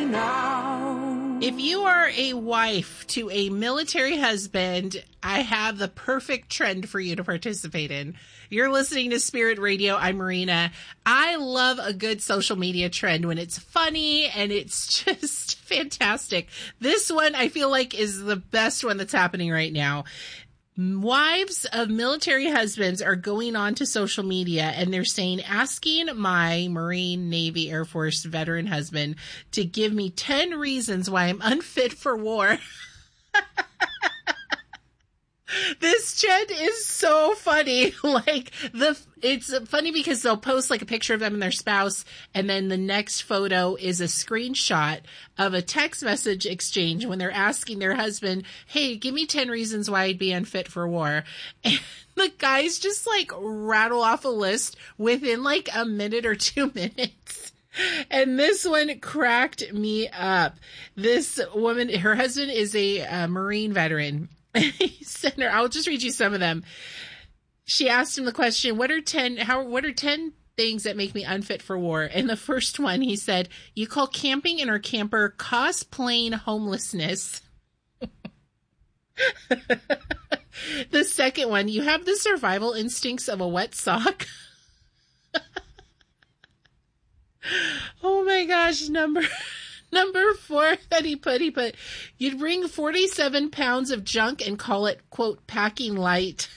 now. If you are a wife to a military husband, I have the perfect trend for you to participate in. You're listening to Spirit Radio. I'm Marina. I love a good social media trend when it's funny and it's just fantastic. This one I feel like is the best one that's happening right now. Wives of military husbands are going on to social media and they're saying, asking my Marine, Navy, Air Force veteran husband to give me 10 reasons why I'm unfit for war. This trend is so funny. It's funny because they'll post like a picture of them and their spouse, and then the next photo is a screenshot of a text message exchange when they're asking their husband, hey, give me 10 reasons why I'd be unfit for war. And the guys just like rattle off a list within like a minute or 2 minutes. And this one cracked me up. This woman, her husband is a Marine veteran. He sent her, I'll just read you some of them. She asked him the question, what are 10 things that make me unfit for war? And the first one, he said, you call camping in our camper cosplaying homelessness. The second one, you have the survival instincts of a wet sock. Oh my gosh, Number 4 that he put, you'd bring 47 pounds of junk and call it, quote, packing light.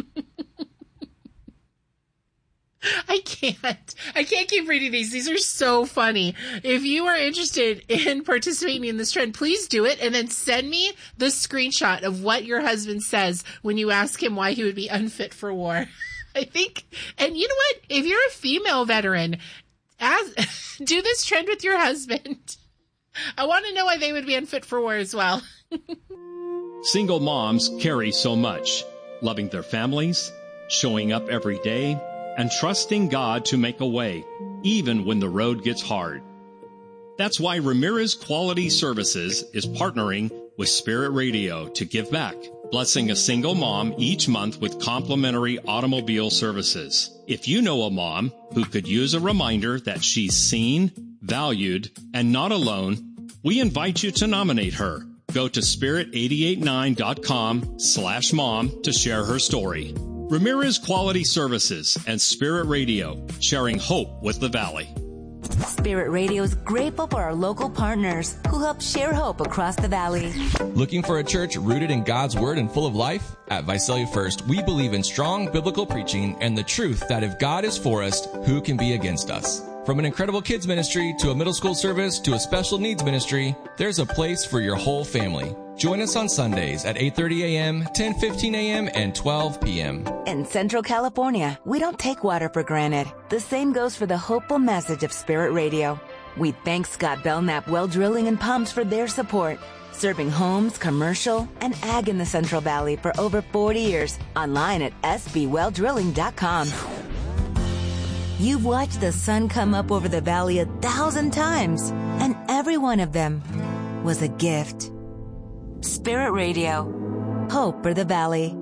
I can't keep reading these. These are so funny. If you are interested in participating in this trend, please do it and then send me the screenshot of what your husband says when you ask him why he would be unfit for war. I think, and you know what? If you're a female veteran, do this trend with your husband. I want to know why they would be unfit for war as well. Single moms carry so much, loving their families, showing up every day, and trusting God to make a way, even when the road gets hard. That's why Ramirez Quality Services is partnering with Spirit Radio to give back, blessing a single mom each month with complimentary automobile services. If you know a mom who could use a reminder that she's seen, valued, and not alone, we invite you to nominate her. Go to spirit889.com/mom to share her story. Ramirez Quality Services and Spirit Radio, sharing hope with the Valley. Spirit Radio is grateful for our local partners who help share hope across the Valley. Looking for a church rooted in God's Word and full of life? At Visalia First, we believe in strong biblical preaching and the truth that if God is for us, who can be against us? From an incredible kids ministry to a middle school service to a special needs ministry, there's a place for your whole family. Join us on Sundays at 8:30 a.m., 10:15 a.m., and 12 p.m. In Central California, we don't take water for granted. The same goes for the hopeful message of Spirit Radio. We thank Scott Belknap Well Drilling and Pumps for their support, serving homes, commercial, and ag in the Central Valley for over 40 years. Online at sbwelldrilling.com. You've watched the sun come up over the valley 1,000 times, and every one of them was a gift. Spirit Radio. Hope for the Valley.